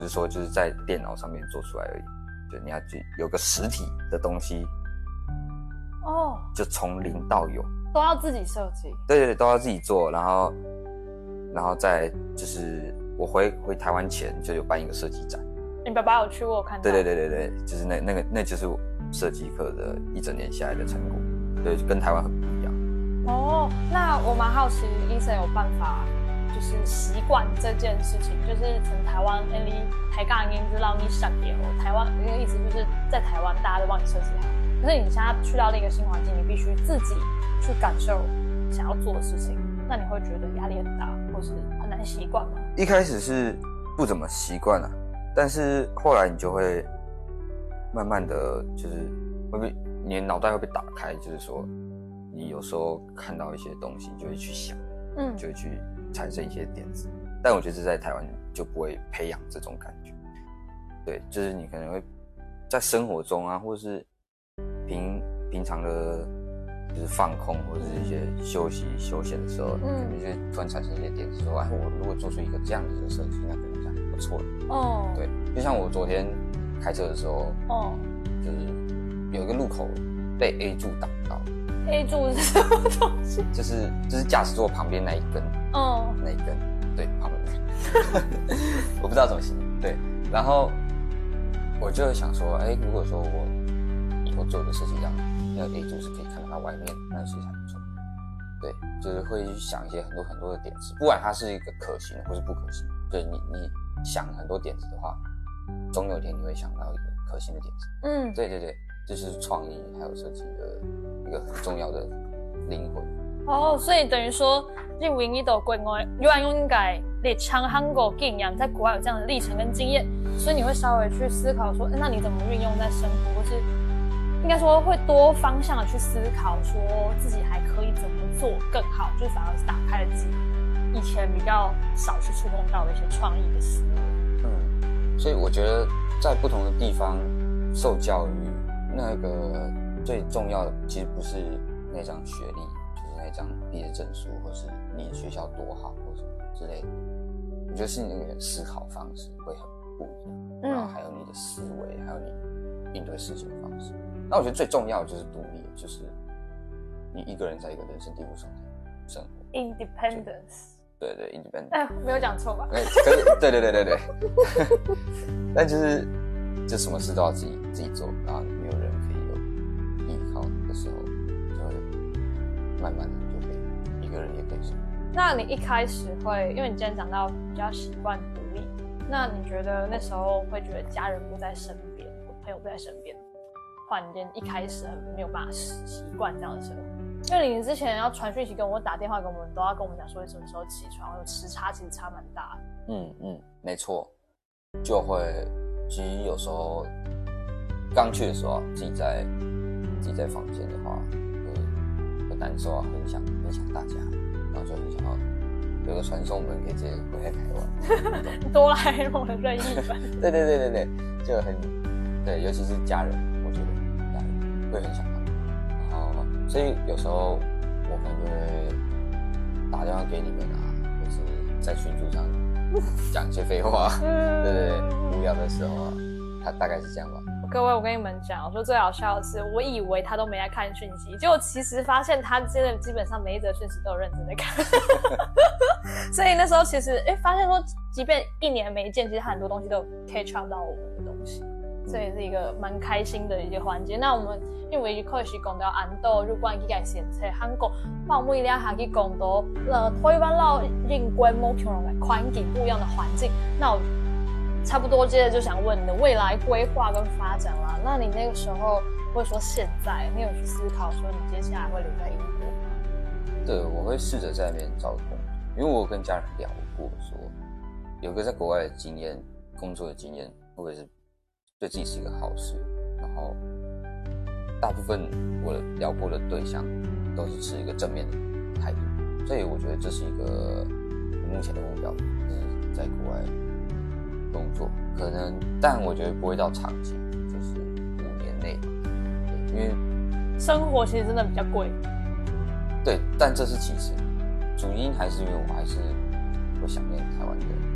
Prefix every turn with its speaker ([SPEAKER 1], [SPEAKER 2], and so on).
[SPEAKER 1] 不是说就是在电脑上面做出来而已，就你要去有个实体的东西，就从零到有，
[SPEAKER 2] 都要自己设计。
[SPEAKER 1] 对，都要自己做，然后再就是我回台湾前就有办一个设计展。
[SPEAKER 2] 你爸爸有去过，我看到。
[SPEAKER 1] 对，就是那就是我设计课的一整年下来的成果，对，跟台湾很不一样。
[SPEAKER 2] 那我蛮好奇，医生有办法就是习惯这件事情，就是从台湾你台港音就让你想给我台湾，那个意思就是在台湾大家都帮你设计好，可是你现在去到另一个新环境，你必须自己去感受想要做的事情，那你会觉得压力很大，或是很难习惯吗？
[SPEAKER 1] 一开始是不怎么习惯啊，但是后来你就会慢慢的就是你的脑袋会被打开，就是说你有时候看到一些东西，你就会去想，就会去产生一些点子。但我觉得这在台湾就不会培养这种感觉。对，就是你可能会在生活中啊，或是平常的，就是放空或者是一些休息休闲的时候，可能就突然产生一些点子，说，我如果做出一个这样子的设计，那可能这样不错的。对，就像我昨天开车的时候，就是有一个路口被 A 柱挡到。
[SPEAKER 2] A 柱是什么东西？
[SPEAKER 1] 就是驾驶座旁边那一根，那一根，对，旁边，我不知道怎么形容，对，然后我就想说，如果说我以后做一个设计这样，那个 A 柱是可以看到它外面，那其实还不错，对，就是会去想一些很多的点子，不管它是一个可行或是不可行，对你想很多点子的话，总有一天你会想到一个可行的点子，对，这是创意还有设计的一个很重要的灵魂。
[SPEAKER 2] 所以等于说，你唯一的国外，应该你长韩国经验，在国外有这样的历程跟经验，所以你会稍微去思考说，那你怎么运用在生活，或是应该说会多方向的去思考，说自己还可以怎么做更好，就是反而是打开了自己以前比较少去触碰到的一些创意的思维。
[SPEAKER 1] 所以我觉得在不同的地方受教育，那个最重要的其实不是那张学历，就是那张毕业证书，或是你的学校多好或什么之类的。我觉得是你那个思考方式会很不一样，然后还有你的思维，还有你应对事情的方式。那我觉得最重要的就是独立，就是你一个人在一个人生地不熟的生活。
[SPEAKER 2] Independence。
[SPEAKER 1] 对，independence。
[SPEAKER 2] 没有讲错吧？
[SPEAKER 1] 可是对。但就什么事都要自己做，然后没有人可以有依靠的时候，就会慢慢的就可以一个人也可以生活。
[SPEAKER 2] 那你一开始会，因为你今天讲到比较习惯独立，那你觉得那时候会觉得家人不在身边，朋友不在身边，突然间一开始很没有办法习惯这样的生活？因为你之前要传讯息跟我打电话跟我们，都要跟我们讲说你什么时候起床，有时差其实差蛮大的。
[SPEAKER 1] 没错，就会其实有时候刚去的时候，自己在房间的话，会难受啊，很想大家，然后就很想要有个传送门可以直接回来台湾。
[SPEAKER 2] 哆啦 A 梦的任意门。
[SPEAKER 1] 对，就很对，尤其是家人，我觉得家人会很想他们，然后所以有时候我可能就会打电话给你们啊，或是在群组上讲一些废话，对，无聊的时候啊，他大概是这样吧。
[SPEAKER 2] 各位，我跟你们讲，我说最好笑的是，我以为他都没在看讯息，结果其实发现他真的基本上每一则讯息都有认真在看。所以那时候其实发现说，即便一年没见，其实很多东西都有 catch up 到我们的东西，这也是一个蛮开心的一个环节。那我们因为开始讲到安度，如果去改先在韩国，我们一定要去讲到台湾老人规模可能环境不一样的环境。那我差不多接着就想问你的未来规划跟发展啦。那你那个时候或者说现在，你有去思考说你接下来会留在英国吗？
[SPEAKER 1] 对，我会试着在那边找工作，因为我跟家人聊过说，有个在国外的经验，工作的经验，会不会是对自己是一个好事？然后大部分我聊过的对象都是持一个正面的态度，所以我觉得这是一个目前的目标，就是在国外工作，可能，但我觉得不会到长期，就是5年内，对，因为
[SPEAKER 2] 生活其实真的比较贵。
[SPEAKER 1] 对，但这是其次，主因还是因为我还是会想念台湾的